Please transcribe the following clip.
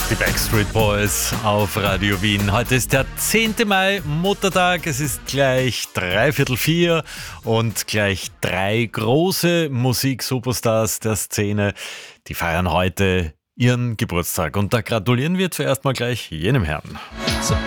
Die Backstreet Boys auf Radio Wien. Heute ist der 10. Mai, Muttertag. Es ist gleich 3:45 und gleich 3 große Musiksuperstars der Szene, die feiern heute ihren Geburtstag. Und da gratulieren wir zuerst mal gleich jenem Herrn.